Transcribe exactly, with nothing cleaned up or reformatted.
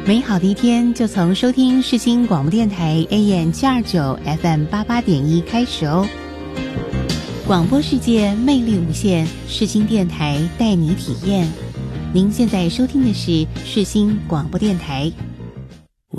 美好的一天就从收听世新广播电台 A M 七二九 F M 八八点一开始哦。广播世界魅力无限，世新电台带你体验。您现在收听的是世新广播电台